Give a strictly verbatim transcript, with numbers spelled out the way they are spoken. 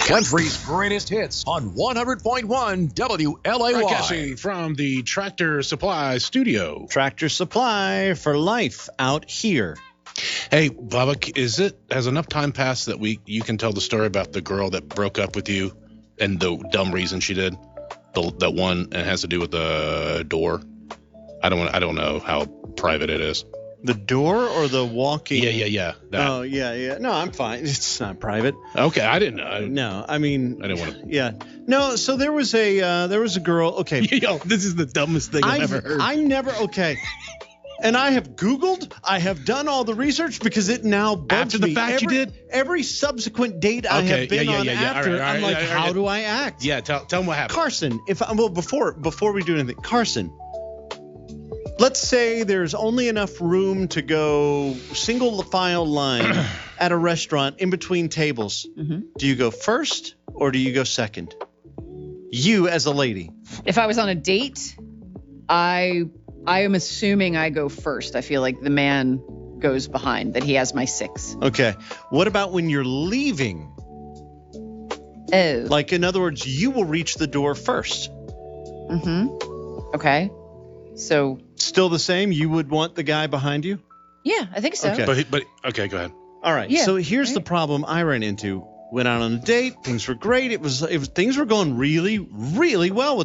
Country's greatest hits on one hundred point one W L A Y. Broadcasting from the Tractor Supply studio. Tractor Supply for life out here. Hey, Bubba, is it has enough time passed that we you can tell the story about the girl that broke up with you and the dumb reason she did? The, that one, and it has to do with the door. I don't want. I don't know how private it is. The door or the walking? Yeah, yeah, yeah. That. Oh, yeah, yeah. No, I'm fine. It's not private. Okay, I didn't know. No, I mean, I didn't want to. Yeah, no. So there was a uh, there was a girl. Okay, Yo, this is the dumbest thing I've, I've ever heard. I never. Okay. And I have Googled, I have done all the research because it now bugs After the me. fact every, you did? Every subsequent date I Okay, have been yeah, yeah, on yeah, yeah. after, All right, all I'm right, like, all right, how all right. do I act? Yeah, tell tell them what happened. Carson, if I, well, before before we do anything, Carson, let's say there's only enough room to go single file line at a restaurant in between tables. Mm-hmm. Do you go first or do you go second? You as a lady. If I was on a date, I I am assuming I go first. I feel like the man goes behind, that he has my six. Okay. What about when you're leaving? Oh. Like, in other words, you will reach the door first. Mm-hmm. Okay. So. Still the same? You would want the guy behind you? Yeah, I think so. Okay. But but okay, go ahead. All right. Yeah, So here's right. the problem I ran into. Went out on a date. Things were great. It was, it was things were going really, really well with